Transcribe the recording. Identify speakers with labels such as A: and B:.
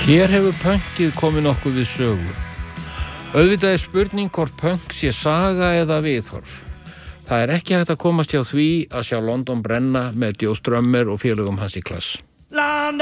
A: Hér hefur pönkið komið nokkuð við sögu. Auðvitað spurning hvort pönk sé saga eða viðhorf. Það ekki hægt að komast hjá því að sjá London brenna með Joe Strummer og félögum hans í klass.